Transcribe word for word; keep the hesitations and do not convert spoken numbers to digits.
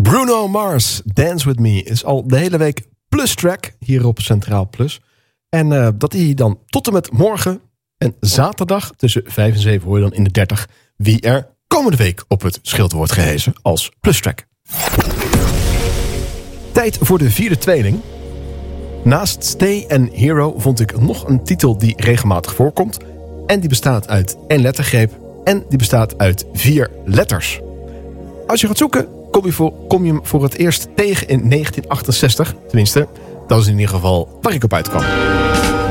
Bruno Mars, Dance With Me, is al de hele week plus track hier op Centraal Plus. En uh, dat hij dan tot en met morgen en zaterdag tussen vijf en zeven hoor je dan in de dertig wie er komende week op het schild wordt gehezen als plus track. Tijd voor de vierde tweeling. Naast Stay en Hero vond ik nog een titel die regelmatig voorkomt. En die bestaat uit één lettergreep en die bestaat uit vier letters. Als je gaat zoeken, kom je, voor, kom je hem voor het eerst tegen in negentien achtenzestig. Tenminste, dat is in ieder geval waar ik op uitkwam.